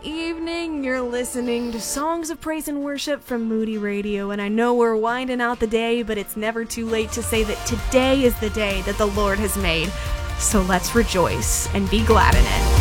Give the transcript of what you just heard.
Evening, you're listening to Songs of Praise and Worship from Moody Radio, and I know we're winding out the day, but it's never too late to say that today is the day that the Lord has made. So let's rejoice and be glad in it.